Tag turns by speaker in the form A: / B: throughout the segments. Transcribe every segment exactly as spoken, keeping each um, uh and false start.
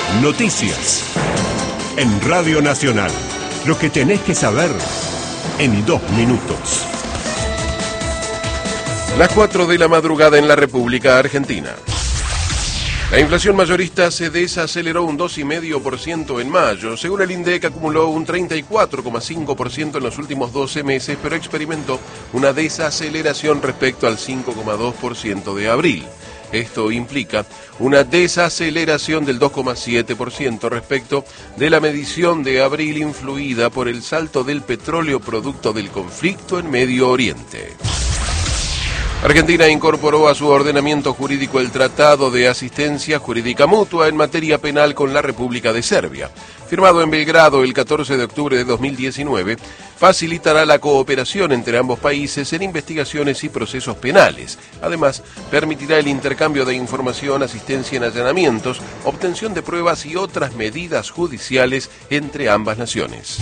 A: Noticias. En Radio Nacional. Lo que tenés que saber en dos minutos.
B: Las cuatro de la madrugada en la República Argentina. La inflación mayorista se desaceleró un dos coma cinco por ciento en mayo. Según el INDEC, acumuló un treinta y cuatro coma cinco por ciento en los últimos doce meses, pero experimentó una desaceleración respecto al cinco coma dos por ciento de abril. Esto implica una desaceleración del dos coma siete por ciento respecto de la medición de abril influida por el salto del petróleo producto del conflicto en Medio Oriente. Argentina incorporó a su ordenamiento jurídico el Tratado de Asistencia Jurídica Mutua en materia penal con la República de Serbia. Firmado en Belgrado el catorce de octubre de dos mil diecinueve, facilitará la cooperación entre ambos países en investigaciones y procesos penales. Además, permitirá el intercambio de información, asistencia en allanamientos, obtención de pruebas y otras medidas judiciales entre ambas naciones.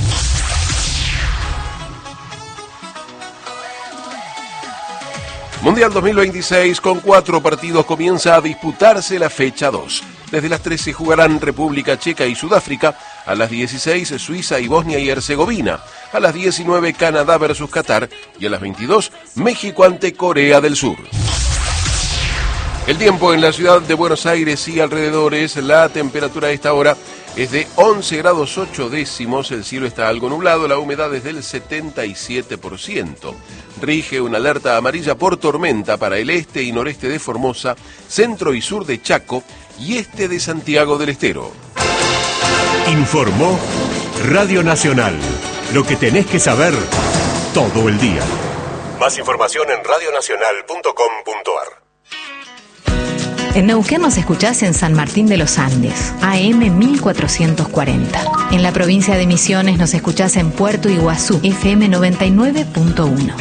B: Mundial dos mil veintiséis, con cuatro partidos, comienza a disputarse la fecha dos. Desde las trece jugarán República Checa y Sudáfrica, a las dieciséis Suiza y Bosnia y Herzegovina, a las diecinueve Canadá versus Qatar y a las veintidós México ante Corea del Sur. El tiempo en la ciudad de Buenos Aires y alrededores, la temperatura a esta hora es de once grados ocho décimos, el cielo está algo nublado, la humedad es del setenta y siete por ciento. Rige una alerta amarilla por tormenta para el este y noreste de Formosa, centro y sur de Chaco y este de Santiago del Estero.
A: Informó Radio Nacional. Lo que tenés que saber todo el día. Más información en radio nacional punto com punto ar.
C: En Neuquén nos escuchás en San Martín de los Andes, A M mil cuatrocientos cuarenta. En la provincia de Misiones nos escuchás en Puerto Iguazú, F M noventa y nueve punto uno.